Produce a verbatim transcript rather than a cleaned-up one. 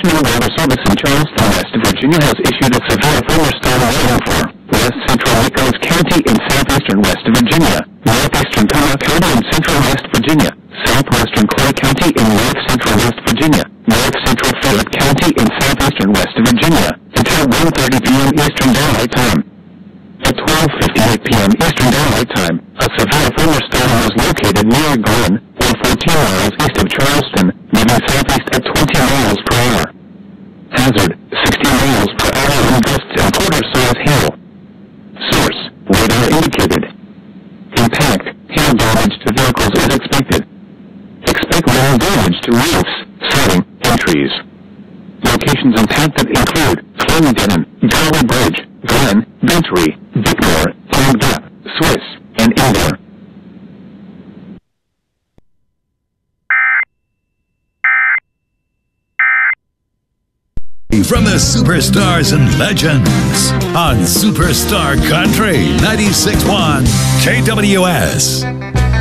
National Weather Service in Charleston, West Virginia has issued a severe thunderstorm warning for West Central Nicholas County in southeastern West Virginia, northeastern Tama County in central West Virginia, southwestern Clay County in north central West Virginia, north central Fayette County in southeastern West Virginia, until one thirty p m Eastern Daylight Time. At twelve fifty-eight p m Eastern Daylight Time, a severe thunderstorm was located near Glen, or fourteen miles east of Charleston, moving southeast at twenty miles per hour. Hazard, sixty miles per hour wind gusts and quarter-size hail. Source, radar indicated. Impact, hail damage to vehicles is expected. Expect rain damage to roofs, siding, and trees. Locations impacted include Clendenin, Dolly Bridge, Glen, Bentry, Bickmore, Langda, Swiss, and Inver. From the superstars and legends on Superstar Country ninety-six point one K W S.